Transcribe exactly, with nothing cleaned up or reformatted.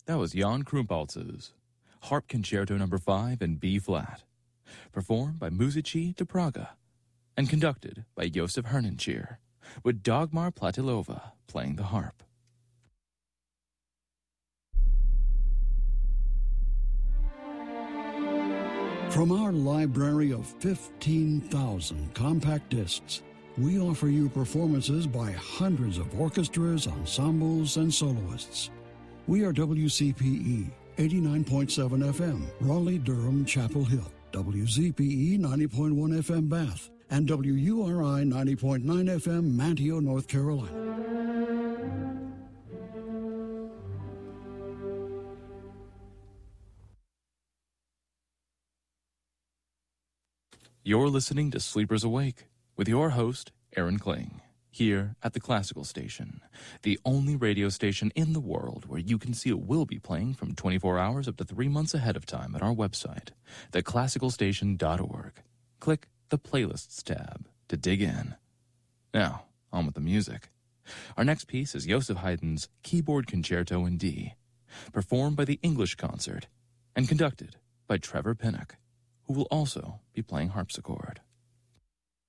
That was Jan Krumpaltz's Harp Concerto Number five in B flat, performed by Muzici de Praga and conducted by Josef Hernancier, with Dagmar Platilova playing the harp. From our library of fifteen thousand compact discs, we offer you performances by hundreds of orchestras, ensembles, and soloists. We are W C P E, eighty-nine point seven F M, Raleigh-Durham, Chapel Hill, W Z P E, ninety point one F M, Bath, and W U R I, ninety point nine F M, Manteo, North Carolina. You're listening to Sleepers Awake with your host, Aaron Kling, here at the Classical Station, the only radio station in the world where you can see what we'll be playing from twenty-four hours up to three months ahead of time at our website, the classical station dot org. Click the Playlists tab to dig in. Now, on with the music. Our next piece is Joseph Haydn's Keyboard Concerto in D, performed by the English Concert and conducted by Trevor Pinnock, who will also be playing harpsichord.